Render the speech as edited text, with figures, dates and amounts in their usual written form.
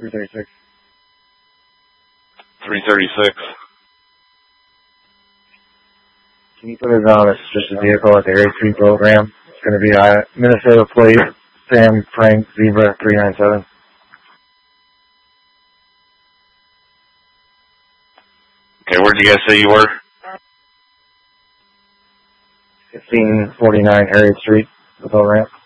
336. 336. Can you put it on a suspicious vehicle at the Area 3 program? It's going to be a Minnesota plate, Sam Frank Zebra 397. Okay, where did you guys say you were? 1549 Harriet Street, the boat ramp.